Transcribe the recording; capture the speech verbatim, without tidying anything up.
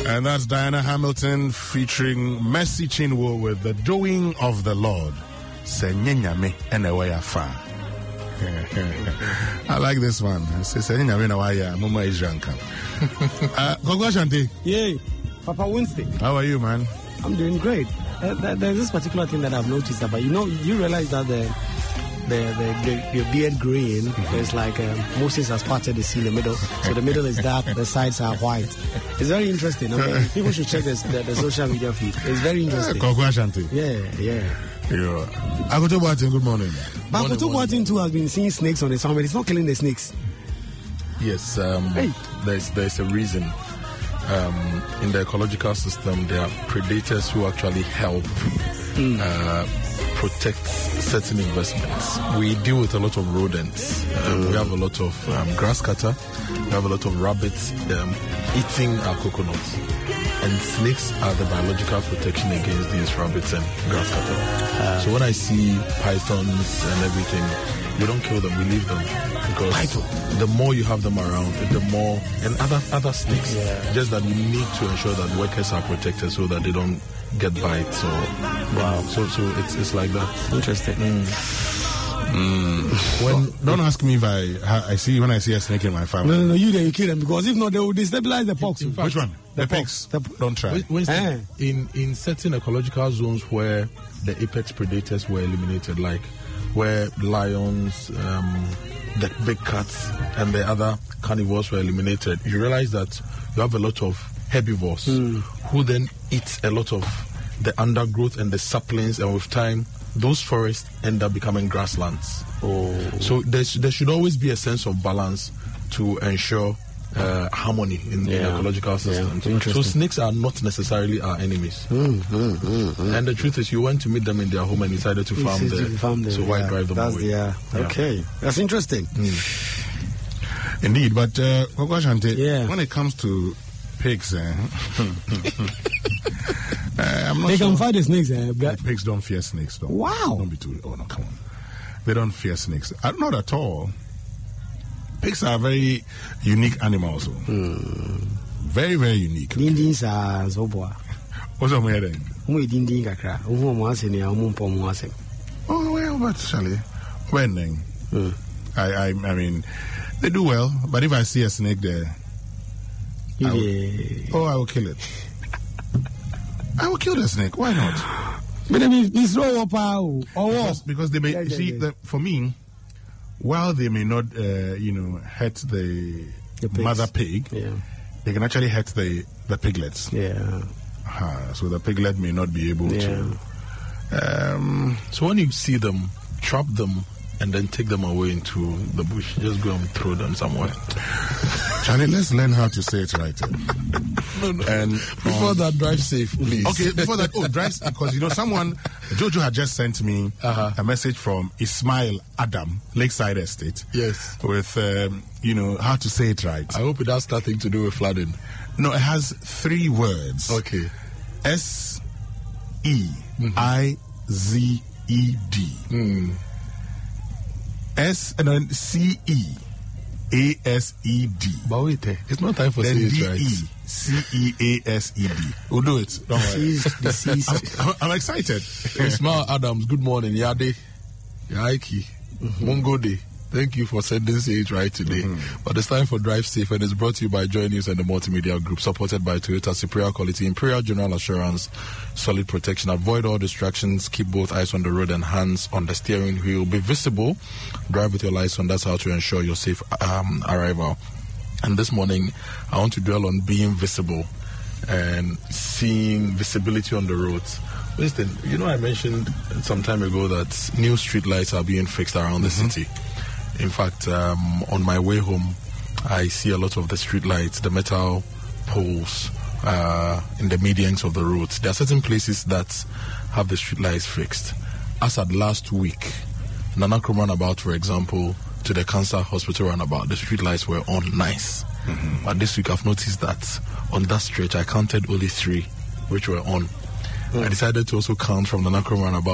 And that's Diana Hamilton featuring Mercy Chinwo with The Doing of the Lord. Senyenyame enewaya fa. I like this one. Senyenyame enewaya mama Israel kam. Gogo Ashanti. Yay, Papa Wednesday. How are you, man? I'm doing great. Uh, there's this particular thing that I've noticed about, you know, you realize that the the the, the, the beard green mm-hmm. is like uh, Moses has parted the sea in the middle, so the middle is dark, the sides are white. It's very interesting. I mean, people should check this, the, the social media feed. It's very interesting. Gogo Ashanti. Yeah, yeah. Yeah. Akoto Boateng, good morning. But Akoto Boateng too has been seeing snakes on his farm, but it's not killing the snakes. Yes, um, hey. there's there's a reason. Um, in the ecological system, there are predators who actually help mm. uh, protect certain investments. We deal with a lot of rodents. Um, mm. We have a lot of um, grass cutter. We have a lot of rabbits um, eating our coconuts. And snakes are the biological protection against these rabbits and grass cutter. Uh, so when I see pythons and everything, we don't kill them, we leave them. Because Python. The more you have them around, the more, and other other snakes, yeah. just that you need to ensure that workers are protected so that they don't get bites. So, wow. So, so it's it's like that. Interesting. Mm. Mm. When, don't ask me if I I see when I see a snake in my farm. No, no, no, you there, you kill them, because if not, they will destabilize the pox. Fact, which one? The, the pigs. The, don't try. Eh. In in certain ecological zones where the apex predators were eliminated, like where lions, um, the big cats, and the other carnivores were eliminated, you realize that you have a lot of herbivores mm. who then eat a lot of the undergrowth and the saplings, and with time, those forests end up becoming grasslands. Oh. So there, there should always be a sense of balance to ensure uh, harmony in, yeah. in ecological systems. Yeah. So snakes are not necessarily our enemies. Mm, mm, mm, mm. And the truth is, you went to meet them in their home and decided to farm there. Farm there. So why yeah. drive them That's away? The, uh, yeah. Okay, that's interesting. Mm. Indeed, but uh, Gogo Ashanti, yeah. when it comes to pigs, eh, uh, I'm not they sure. can fight the snakes. Eh, but pigs don't fear snakes. Don't. Wow. Don't be too. Oh no, come on. They don't fear snakes. Uh, not at all. Pigs are very unique animals. Mm. Very, very unique. Dindins are so boy. What's up here then? We dindin kakra. Uhu mwase ni amu mpo mwase. Oh well, but Charlie, when then? Mm. I, I, I mean, they do well. But if I see a snake there, I will, oh, I will kill it. I will kill the snake. Why not? But I mean, it's no power. Because, because they may yeah, yeah, see yeah. The, for me, while they may not, uh, you know, hurt the, the mother pig, yeah. they can actually hurt the the piglets. Yeah. Uh, so the piglet may not be able yeah. to. Um, so when you see them, trap them, and then take them away into the bush. Just go and throw them somewhere. Charlie, let's learn how to say it right. no, no. And before um, that, drive safe, please. Okay, before that, oh, drive safe, because you know someone, Jojo had just sent me uh-huh. a message from Ismail Adam, Lakeside Estate. Yes. With um, you know how to say it right. I hope it has nothing to do with flooding. No, it has three words. Okay. S E I Z E D. Mm. S and then C E A S E D. But wait, it's not time for then C D right. E C E A S E D. We'll do it. Don't worry. I'm, I'm excited. Ismail Adams, good morning. Yade. Yaiki. Mm-hmm. Mongo Day. Thank you for sending C H right today. Mm-hmm. But it's time for Drive Safe, and it's brought to you by Joy News and the Multimedia Group, supported by Toyota Superior Quality, Imperial General Assurance, solid protection. Avoid all distractions. Keep both eyes on the road and hands on the steering wheel. Be visible. Drive with your lights on. That's how to ensure your safe um, arrival. And this morning, I want to dwell on being visible and seeing visibility on the roads. Listen, you know, I mentioned some time ago that new street lights are being fixed around the mm-hmm. city. In fact, um, on my way home, I see a lot of the street lights, the metal poles uh, in the medians of the roads. There are certain places that have the street lights fixed. As at last week, Nanakrom roundabout, for example, to the cancer hospital roundabout, the street lights were on nice. Mm-hmm. But this week, I've noticed that on that stretch, I counted only three, which were on. Mm. I decided to also count from Nanakrom roundabout